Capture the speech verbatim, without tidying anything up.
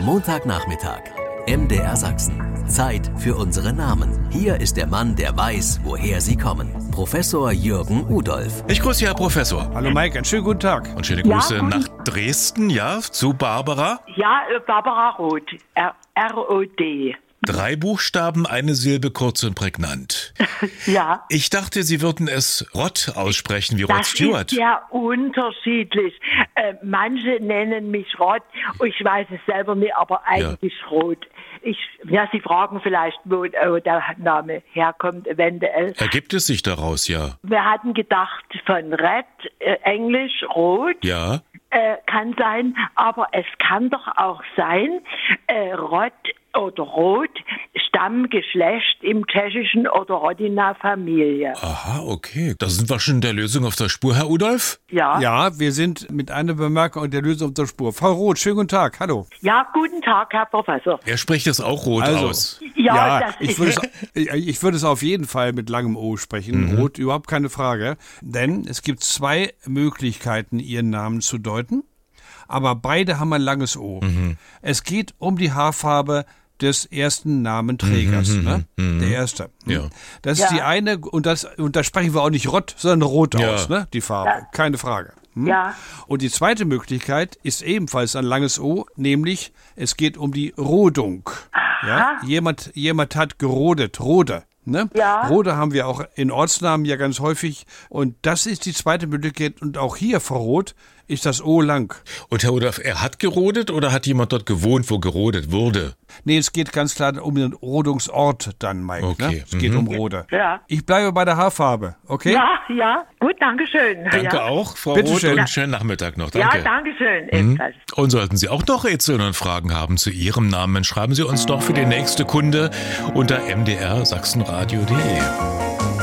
Montagnachmittag. M D R Sachsen. Zeit für unsere Namen. Hier ist der Mann, der weiß, woher sie kommen. Professor Jürgen Udolph. Ich grüße Herr Professor. Hallo Mike, einen schönen guten Tag. Und schöne Grüße Ja, guten- nach Dresden, ja, zu Barbara. Ja, äh, Barbara Roth. R- R-O-D. Drei Buchstaben, eine Silbe, kurz und prägnant. Ja. Ich dachte, Sie würden es Rott aussprechen, wie Rod Das Stewart. ist ja unterschiedlich. Äh, manche nennen mich Rott. Ich weiß es selber nicht, aber eigentlich Roth. Ich, ja, Sie fragen vielleicht, wo, wo der Name herkommt, eventuell. Ergibt es sich daraus, ja. Wir hatten gedacht von Red, äh, Englisch, Rot. Ja. Äh, kann sein, aber es kann doch auch sein, äh, Rott oder Rot, Stammgeschlecht im tschechischen oder Rodina Familie. Aha, okay. Da sind wir schon der Lösung auf der Spur, Herr Udolph. Ja. ja. Ja, wir sind mit einer Bemerkung der Lösung auf der Spur. Frau Roth, schönen guten Tag, hallo. Ja, guten Tag, Herr Professor. Er spricht es auch rot Also, aus. Ja, das ich ist- würde, es, ich würde es auf jeden Fall mit langem O sprechen. Rot, überhaupt keine Frage. Denn es gibt zwei Möglichkeiten, Ihren Namen zu deuten. Aber beide haben ein langes O. Es geht um die Haarfarbe des ersten Namenträgers, ne? Der erste. Ja. Das ist Ja. die eine, und das, und da sprechen wir auch nicht Rott, sondern Rot Ja. aus, ne? Die Farbe. Keine Frage. Hm? Ja. Und die zweite Möglichkeit ist ebenfalls ein langes O, nämlich es geht um die Rodung. Ja? Jemand, jemand hat gerodet, Rode. Ne? Ja. Rode haben wir auch in Ortsnamen ja ganz häufig. Und das ist die zweite Möglichkeit. Und auch hier, Frau Roth, ist das O lang. Und Herr Udolph, er hat gerodet oder hat jemand dort gewohnt, wo gerodet wurde? Nee, es geht ganz klar um den Rodungsort dann, Mike. Okay, Ne? Es geht mhm. um Rode. Ja. Ich bleibe bei der Haarfarbe, okay? Ja, ja. Gut, danke schön. Danke ja. auch, Frau Bitte Roth, schön. und schönen Nachmittag noch. Danke. Ja, danke schön. Ebenfalls. Und sollten Sie auch noch Rätsel und Fragen haben zu Ihrem Namen, schreiben Sie uns doch für die nächste Kunde unter m d r sachsenradio punkt d e.